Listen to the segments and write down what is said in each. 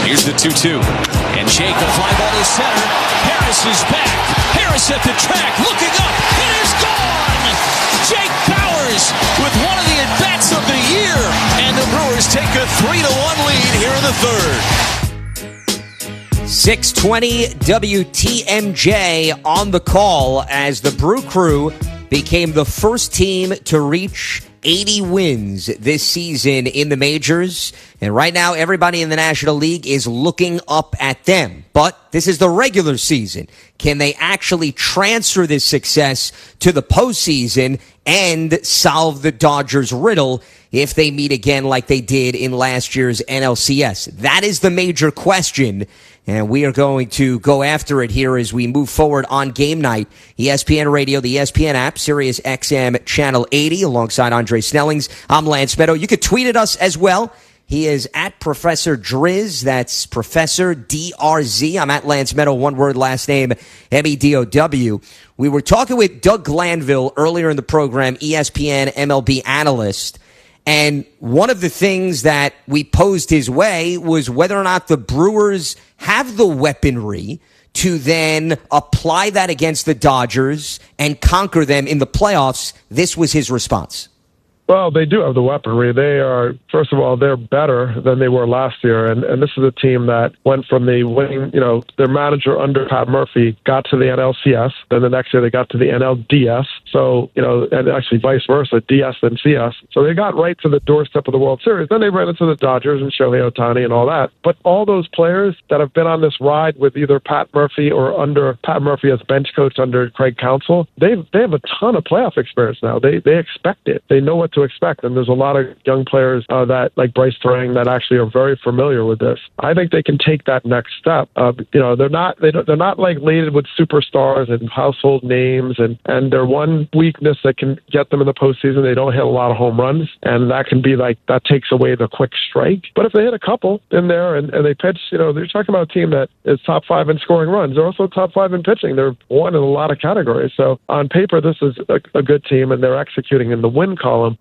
Here's the 2-2. And Jake, a fly ball to center. Harris is back. Harris at the track, looking up. It is gone! Jake Bauers with one of the at-bats of the year. And the Brewers take a 3-1 lead here in the third. 620 WTMJ on the call as the Brew Crew became the first team to reach 80 wins this season in the majors. And right now, everybody in the National League is looking up at them. But this is the regular season. Can they actually transfer this success to the postseason and solve the Dodgers' riddle if they meet again like they did in last year's NLCS? That is the major question. And we are going to go after it here as we move forward on game night. ESPN Radio, the ESPN app, Sirius XM Channel 80, alongside Andre Snellings. I'm Lance Meadow. You could tweet at us as well. He is at Professor Driz. That's Professor DRZ. I'm at Lance Meadow, one word, last name, MEDOW. We were talking with Doug Glanville earlier in the program, ESPN MLB analyst. And one of the things that we posed his way was whether or not the Brewers have the weaponry to then apply that against the Dodgers and conquer them in the playoffs. This was his response. Well, they do have the weaponry. They are, first of all, they're better than they were last year. And this is a team that went from the winning, their manager under Pat Murphy got to the NLCS. Then the next year they got to the NLDS. So, and actually vice versa, DS then CS. So they got right to the doorstep of the World Series. Then they ran into the Dodgers and Shohei Ohtani and all that. But all those players that have been on this ride with either Pat Murphy or under Pat Murphy as bench coach under Craig Counsell, they have a ton of playoff experience now. They expect it. They know what to expect. And there's a lot of young players that, like Bryce Turang, that actually are very familiar with this. I think they can take that next step. They're not like laden with superstars and household names, and their one weakness that can get them in the postseason, they don't hit a lot of home runs, and that can be like, that takes away the quick strike. But if they hit a couple in there and they pitch, they're talking about a team that is top 5 in scoring runs. They're also top 5 in pitching. They're one in a lot of categories. So on paper, this is a good team, and they're executing in the win column.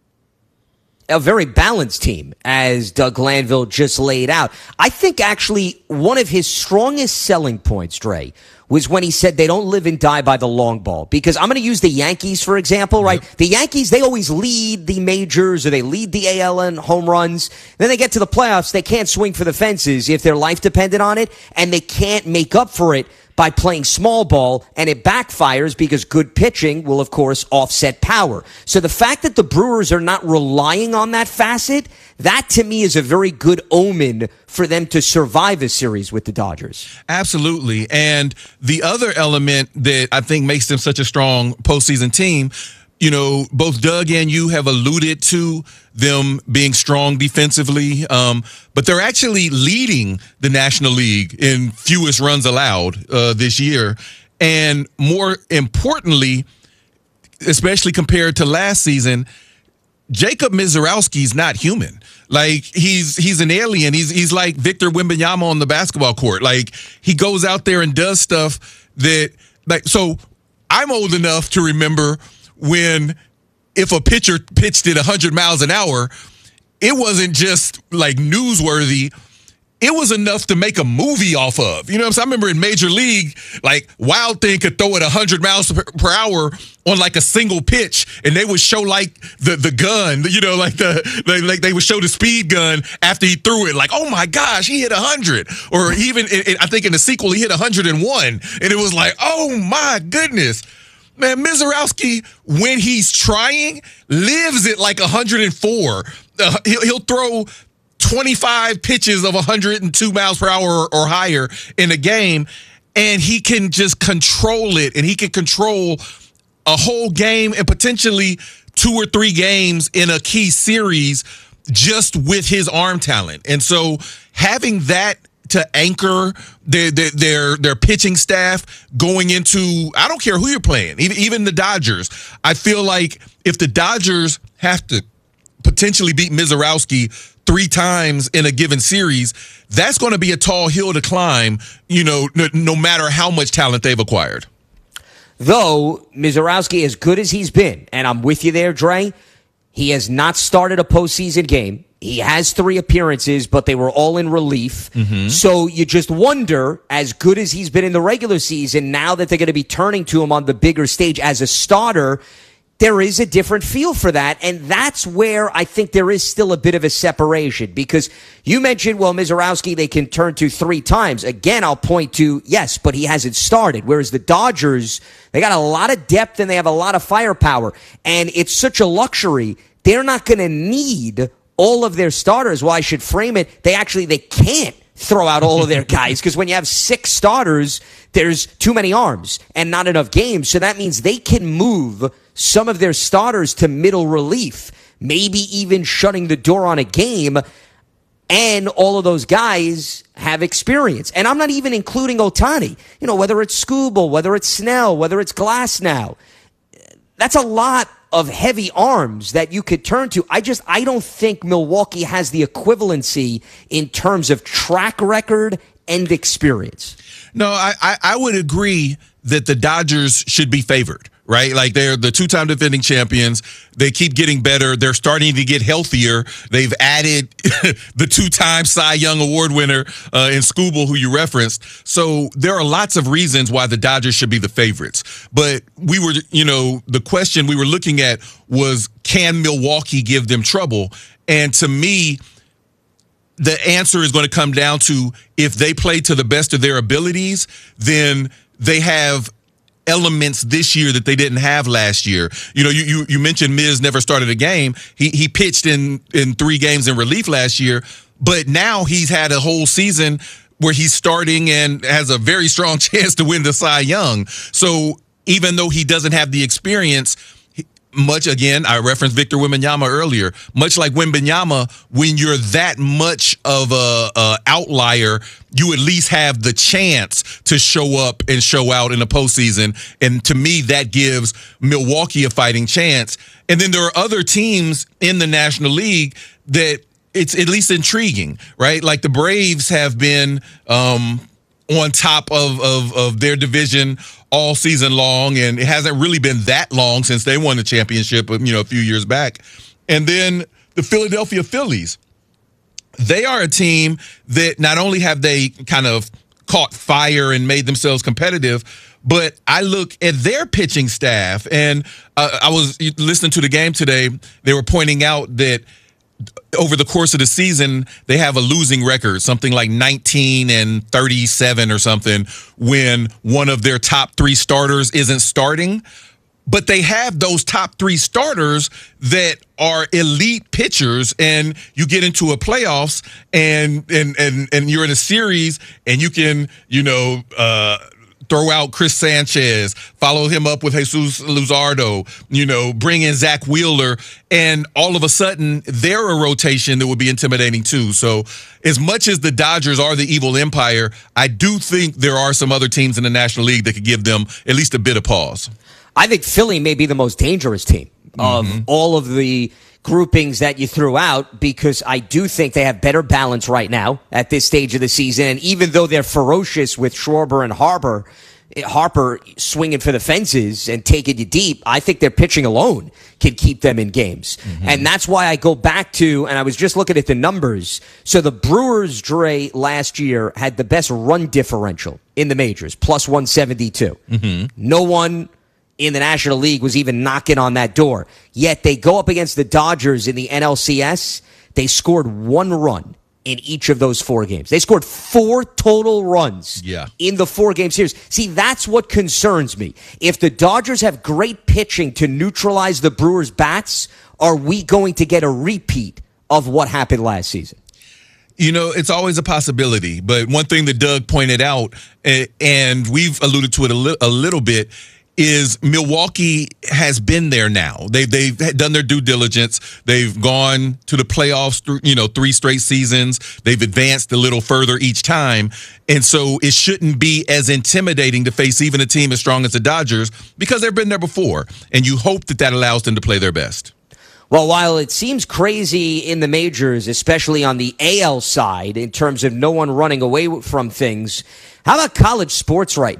A very balanced team, as Doug Glanville just laid out. I think actually one of his strongest selling points, Dre, was when he said they don't live and die by the long ball. Because I'm going to use the Yankees, for example, right? The Yankees, they always lead the majors or they lead the AL in home runs. Then they get to the playoffs, they can't swing for the fences if their life depended on it, and they can't make up for it by playing small ball, and it backfires because good pitching will, of course, offset power. So the fact that the Brewers are not relying on that facet, that to me is a very good omen for them to survive a series with the Dodgers. Absolutely. And the other element that I think makes them such a strong postseason team, both Doug and you have alluded to them being strong defensively, but they're actually leading the National League in fewest runs allowed this year. And more importantly, especially compared to last season, Jacob Misiorowski's not human. Like, he's an alien. He's like Victor Wembanyama on the basketball court. Like, he goes out there and does stuff that, so I'm old enough to remember when if a pitcher pitched at 100 miles an hour, it wasn't just like newsworthy. It was enough to make a movie off of. You know what I'm saying? I remember in Major League, like, Wild Thing could throw it 100 miles per hour on like a single pitch, and they would show like the gun, like they would show the speed gun after he threw it. Like, oh my gosh, he hit 100. Or even, I think in the sequel, he hit 101. And it was like, oh my goodness. Man, Misiorowski, when he's trying, lives at like 104. He'll throw 25 pitches of 102 miles per hour or higher in a game, and he can just control it, and he can control a whole game and potentially 2 or 3 games in a key series just with his arm talent. And so having that to anchor their pitching staff going into, I don't care who you're playing, even the Dodgers. I feel like if the Dodgers have to potentially beat Misiorowski 3 times in a given series, that's going to be a tall hill to climb, no matter how much talent they've acquired. Though Misiorowski, as good as he's been, and I'm with you there, Dre, he has not started a postseason game. He has 3 appearances, but they were all in relief. So you just wonder, as good as he's been in the regular season, now that they're going to be turning to him on the bigger stage as a starter, there is a different feel for that. And that's where I think there is still a bit of a separation, because you mentioned, well, Mizorowski, they can turn to 3 times. Again, I'll point to, yes, but he hasn't started. Whereas the Dodgers, they got a lot of depth and they have a lot of firepower. And it's such a luxury. They're not going to need all of their starters. Well, I should frame it. They can't throw out all of their guys, because when you have 6 starters, there's too many arms and not enough games. So that means they can move some of their starters to middle relief, maybe even shutting the door on a game. And all of those guys have experience. And I'm not even including Ohtani. You know, whether it's Skubal, whether it's Snell, whether it's Glasnow. That's a lot of heavy arms that you could turn to. I don't think Milwaukee has the equivalency in terms of track record and experience. No, I would agree that the Dodgers should be favored, right? Like, they're the 2-time defending champions. They keep getting better. They're starting to get healthier. They've added the 2-time Cy Young Award winner in Skubal, who you referenced. So there are lots of reasons why the Dodgers should be the favorites. But we were, the question we were looking at was, can Milwaukee give them trouble? And to me, the answer is going to come down to, if they play to the best of their abilities, then they have elements this year that they didn't have last year. You mentioned Miz never started a game. He pitched in 3 games in relief last year, but now he's had a whole season where he's starting and has a very strong chance to win the Cy Young. So even though he doesn't have the experience, much, again, I referenced Victor Wembanyama earlier, much like Wembanyama, when you're that much of a outlier, you at least have the chance to show up and show out in the postseason. And to me, that gives Milwaukee a fighting chance. And then there are other teams in the National League that it's at least intriguing, right? Like the Braves have been on top of their division all season long, and it hasn't really been that long since they won the championship, a few years back. And then the Philadelphia Phillies, they are a team that not only have they kind of caught fire and made themselves competitive, but I look at their pitching staff, and I was listening to the game today. They were pointing out that over the course of the season, they have a losing record, something like 19-37 or something, when one of their top 3 starters isn't starting. But they have those top 3 starters that are elite pitchers, and you get into a playoffs and you're in a series, and you can, throw out Chris Sanchez, follow him up with Jesus Luzardo, bring in Zach Wheeler, and all of a sudden they're a rotation that would be intimidating too. So as much as the Dodgers are the evil empire, I do think there are some other teams in the National League that could give them at least a bit of pause. I think Philly may be the most dangerous team of all of the groupings that you threw out, because I do think they have better balance right now at this stage of the season. And even though they're ferocious with Schwarber and Harper swinging for the fences and taking you deep, I think their pitching alone can keep them in games. And that's why I go back to, and I was just looking at the numbers. So the Brewers, Dre, last year had the best run differential in the majors, plus 172. No one in the National League was even knocking on that door. Yet they go up against the Dodgers in the NLCS. They scored 1 run in each of those 4 games. They scored 4 total runs in the 4-game series. See, that's what concerns me. If the Dodgers have great pitching to neutralize the Brewers' bats, are we going to get a repeat of what happened last season? It's always a possibility. But one thing that Doug pointed out, and we've alluded to it a little bit, is Milwaukee has been there now. They've done their due diligence. They've gone to the playoffs through 3 straight seasons. They've advanced a little further each time. And so it shouldn't be as intimidating to face even a team as strong as the Dodgers, because they've been there before. And you hope that allows them to play their best. Well, while it seems crazy in the majors, especially on the AL side, in terms of no one running away from things, how about college sports right now?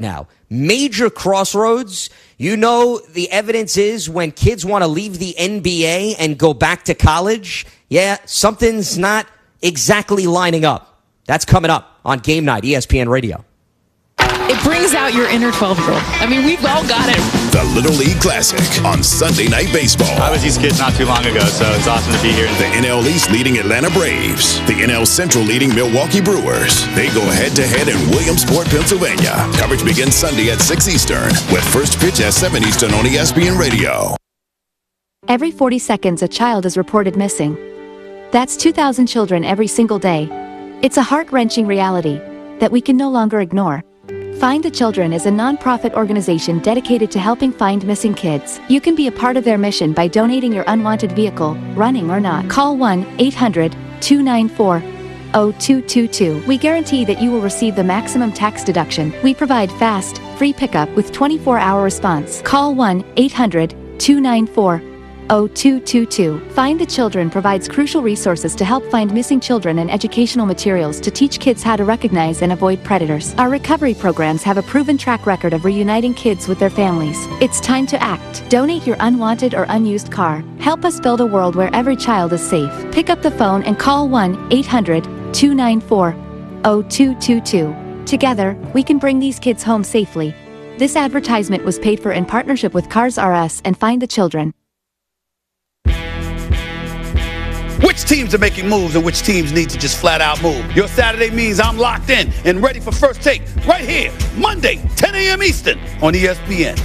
major crossroads. You know, the evidence is when kids want to leave the NBA and go back to college, yeah, something's not exactly lining up. That's coming up on Game Night, ESPN Radio. It brings out your inner 12-year-old. I mean, we've all got it. The Little League Classic on Sunday Night Baseball. I was these kids not too long ago, so it's awesome to be here. The NL East leading Atlanta Braves. The NL Central leading Milwaukee Brewers. They go head-to-head in Williamsport, Pennsylvania. Coverage begins Sunday at 6 Eastern, with first pitch at 7 Eastern on ESPN Radio. Every 40 seconds, a child is reported missing. That's 2,000 children every single day. It's a heart-wrenching reality that we can no longer ignore. Find the Children is a non-profit organization dedicated to helping find missing kids. You can be a part of their mission by donating your unwanted vehicle, running or not. Call 1-800-294-0222. We guarantee that you will receive the maximum tax deduction. We provide fast, free pickup with 24-hour response. Call 1-800-294-0222. Find the Children provides crucial resources to help find missing children and educational materials to teach kids how to recognize and avoid predators. Our recovery programs have a proven track record of reuniting kids with their families. It's time to act. Donate your unwanted or unused car. Help us build a world where every child is safe. Pick up the phone and call 1-800-294-0222. Together, we can bring these kids home safely. This advertisement was paid for in partnership with Cars R Us and Find the Children. Which teams are making moves and which teams need to just flat out move? Your Saturday means I'm locked in and ready for First Take right here, Monday, 10 a.m. Eastern on ESPN.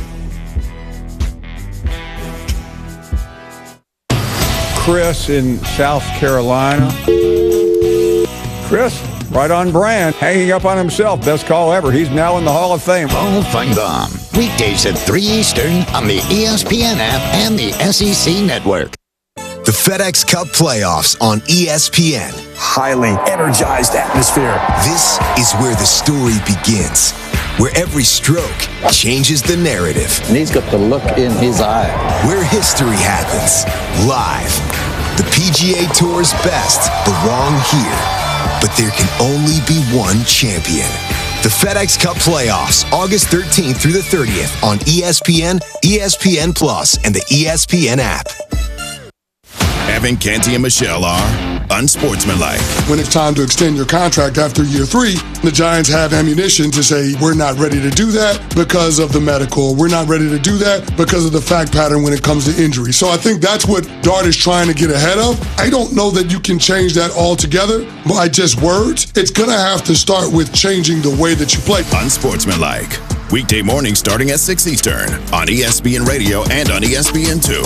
Chris in South Carolina. Chris, right on brand, hanging up on himself. Best call ever. He's now in the Hall of Fame. Paul Feinbaum, weekdays at 3 Eastern on the ESPN app and the SEC Network. The FedEx Cup playoffs on ESPN. Highly energized atmosphere. This is where the story begins, where every stroke changes the narrative. And he's got the look in his eye. Where history happens, live. The PGA Tour's best belong here, but there can only be one champion. The FedEx Cup playoffs, August 13th through the 30th on ESPN, ESPN Plus, and the ESPN app. Evan, Canty, and Michelle are unsportsmanlike. When it's time to extend your contract after year 3, the Giants have ammunition to say, we're not ready to do that because of the medical. We're not ready to do that because of the fact pattern when it comes to injury. So I think that's what Dart is trying to get ahead of. I don't know that you can change that altogether by just words. It's going to have to start with changing the way that you play. Unsportsmanlike. Weekday morning starting at 6 Eastern on ESPN Radio and on ESPN2.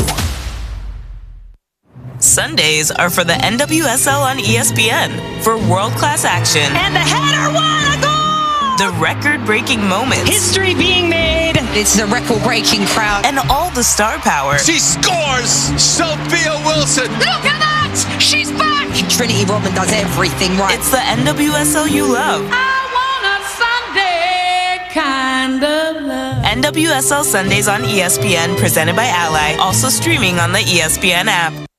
Sundays are for the NWSL on ESPN for world-class action. And the header, what a goal! The record-breaking moments. History being made. It's a record-breaking crowd. And all the star power. She scores! Sophia Wilson! Look at that! She's back! Trinity Rodman does everything right. It's the NWSL you love. I want a Sunday kind of love. NWSL Sundays on ESPN, presented by Ally. Also streaming on the ESPN app.